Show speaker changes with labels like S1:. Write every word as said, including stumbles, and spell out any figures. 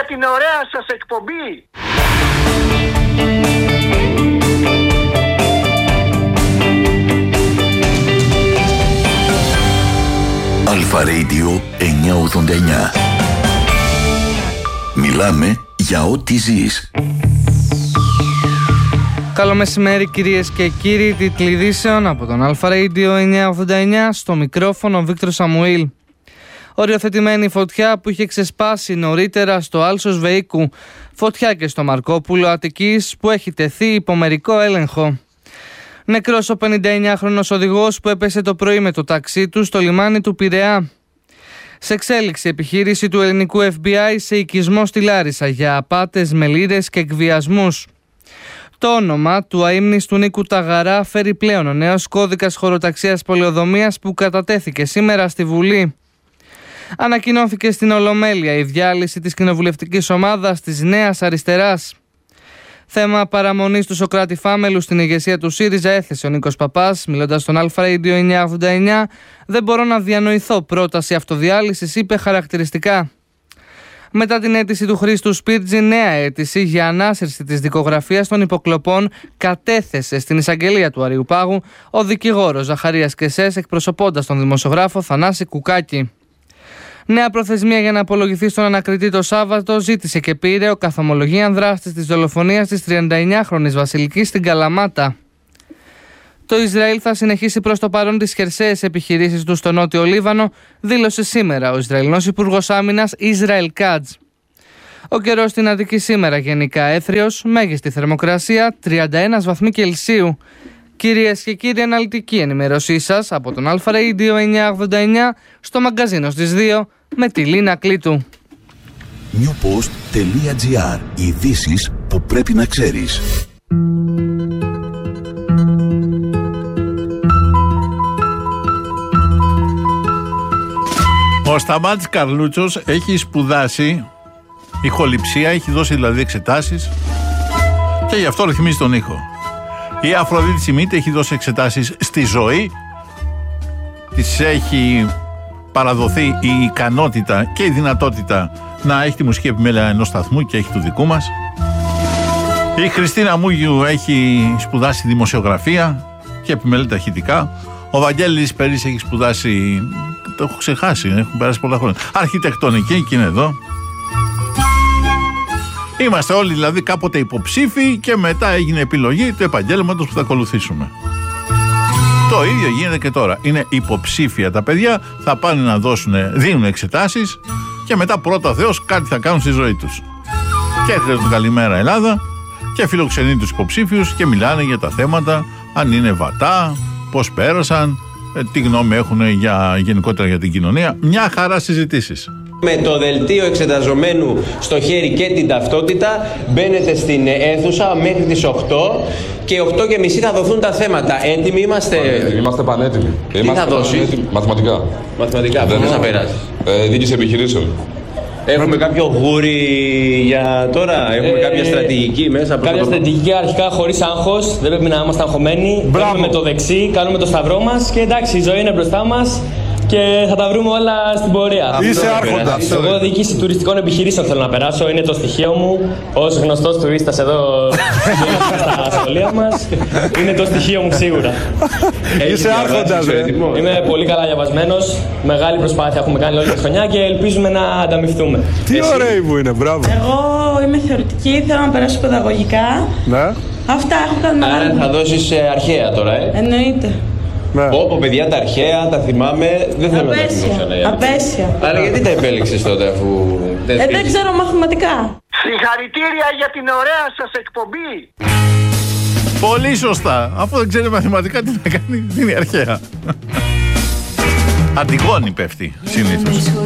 S1: την ωραία σας εκπομπή.
S2: Αλφα Radio εννιακόσια ογδόντα εννιά. Μιλάμε για ό,τι ζεις.
S3: Καλό μεσημέρι κυρίες και κύριοι, τίτλοι ειδήσεων από τον Αλφα Radio εννιακόσια ογδόντα εννιά, στο μικρόφωνο Βίκτορ Σαμουήλ. Οριοθετημένη φωτιά που είχε ξεσπάσει νωρίτερα στο Άλσος Βεϊκού, φωτιά και στο Μαρκόπουλο Αττικής που έχει τεθεί υπό μερικό έλεγχο. Νεκρός ο πενηνταεννιάχρονος οδηγός που έπεσε το πρωί με το ταξί του στο λιμάνι του Πειραιά. Σε εξέλιξη επιχείρηση του ελληνικού εφ μπι άι σε οικισμό στη Λάρισα για απάτες με λίρες και εκβιασμούς. Το όνομα του αείμνηστου Νίκου Ταγαρά φέρει πλέον ο νέος κώδικας χωροταξίας πολεοδομίας που κατατέθηκε σήμερα στη Βουλή. Ανακοινώθηκε στην Ολομέλεια η διάλυση της κοινοβουλευτικής ομάδας της Νέας Αριστεράς. Θέμα παραμονής του Σωκράτη Φάμελου στην ηγεσία του ΣΥΡΙΖΑ έθεσε ο Νίκος Παπάς, μιλώντας στον Αλφα Radio εννιακόσια ογδόντα εννιά. «Δεν μπορώ να διανοηθώ πρόταση αυτοδιάλυσης», είπε χαρακτηριστικά. Μετά την αίτηση του Χρήστου Σπίρτζη, νέα αίτηση για ανάσυρση της δικογραφίας των υποκλοπών κατέθεσε στην εισαγγελία του Αριουπάγου ο δικηγόρος Ζαχαρίας Κεσές, εκπροσωπώντας τον δημοσιογράφο Θανάση Κουκάκη. Νέα προθεσμία για να απολογηθεί στον ανακριτή το Σάββατο ζήτησε και πήρε ο καθομολογίαν δράστης της δολοφονίας της τριανταεννιάχρονης Βασιλικής στην Καλαμάτα. Το Ισραήλ θα συνεχίσει προς το παρόν τις χερσαίες επιχειρήσεις του στο Νότιο Λίβανο, δήλωσε σήμερα ο Ισραηλινός Υπουργός Άμυνας Ισραήλ Κάτζ. Ο καιρός στην Αττική σήμερα γενικά έθριος, μέγιστη θερμοκρασία τριάντα ένα βαθμοί Κελσίου. Κυρίες και κύριοι, αναλυτική ενημέρωσή σας από τον Αλφα Radio εννιακόσια ογδόντα εννιά στο μαγκαζίνο στις δύο με τη Λίνα Κλήτου.
S2: newpost τελεία gr. Ειδήσεις που πρέπει να ξέρεις.
S4: Ο Σταμάτης Καρλούτσος έχει σπουδάσει ηχοληψία, έχει δώσει δηλαδή εξετάσεις και γι' αυτό ρυθμίζει τον ήχο. Η Αφροδίτη Σιμίτη έχει δώσει εξετάσεις στη ζωή, της έχει παραδοθεί η ικανότητα και η δυνατότητα να έχει τη μουσική επιμέλεια ενός σταθμού και έχει του δικού μας. Η Χριστίνα Μούγιου έχει σπουδάσει δημοσιογραφία και επιμελείται ηχητικά. Ο Βαγγέλης Περής έχει σπουδάσει, το έχω ξεχάσει, έχουν περάσει πολλά χρόνια, αρχιτεκτονική και είναι εδώ. Είμαστε όλοι δηλαδή κάποτε υποψήφοι και μετά έγινε επιλογή του επαγγέλματος που θα ακολουθήσουμε. Το ίδιο γίνεται και τώρα. Είναι υποψήφια τα παιδιά, θα πάνε να δώσουν, δίνουν εξετάσεις και μετά πρώτα Θεός κάτι θα κάνουν στη ζωή τους. Και έρχεται το Καλημέρα Ελλάδα και φιλοξενεί τους υποψήφιους και μιλάνε για τα θέματα, αν είναι βατά, πώς πέρασαν, τι γνώμη έχουν για, γενικότερα για την κοινωνία. Μια χαρά συζητήσεις.
S5: Με το δελτίο εξεταζομένου στο χέρι και την ταυτότητα μπαίνετε στην αίθουσα μέχρι τις οκτώ και οκτώ και μισή θα δοθούν τα θέματα. Έτοιμοι είμαστε?
S6: Είμαστε πανέτοιμοι.
S5: Τι
S6: είμαστε
S5: θα δώσεις?
S6: Μαθηματικά.
S5: Μαθηματικά, πώς θα περάσεις?
S6: Ε, Διοίκηση επιχειρήσεων.
S5: Έχουμε κάποιο γούρι για τώρα, έχουμε ε, κάποια στρατηγική μέσα.
S7: Κάποια στρατηγική αρχικά χωρίς άγχος, δεν πρέπει να είμαστε αγχωμένοι. Μπαίνουμε με το δεξί, κάνουμε το σταυρό μας και εντάξει, η ζωή είναι μπροστά μας και θα τα βρούμε όλα στην πορεία.
S4: Είσαι άρχοντας.
S7: Εγώ διοίκηση τουριστικών επιχειρήσεων θέλω να περάσω, είναι το στοιχείο μου. Ως γνωστός τουρίστας εδώ στα σχολεία μας, είναι το στοιχείο μου σίγουρα.
S4: Είσαι άρχοντας,
S7: Είμαι πολύ καλά διαβασμένος, μεγάλη προσπάθεια έχουμε κάνει όλη τη χρονιά και ελπίζουμε να ανταμυφθούμε.
S4: Τι ωραίοι που είναι, μπράβο.
S8: Εγώ είμαι θεωρητική, θέλω να περάσω παιδαγωγικά.
S4: Ναι.
S8: Αυτά έχω κάνει.
S5: Άρα θα δώσεις αρχαία τώρα, ε?
S8: Εννοείται.
S4: Ναι.
S5: Όπω παιδιά τα αρχαία, τα θυμάμαι, δεν θέλω να τα θυμώσω.
S8: Απέσια.
S5: Αλλά γιατί τα επέλεξες τότε αφού δεν
S8: ε, δεν ξέρω μαθηματικά.
S1: Συγχαρητήρια για την ωραία σας εκπομπή.
S4: Πολύ σωστά. Αφού δεν ξέρει μαθηματικά τι να κάνει, είναι αρχαία. Αντιγόνη πέφτει συνήθως.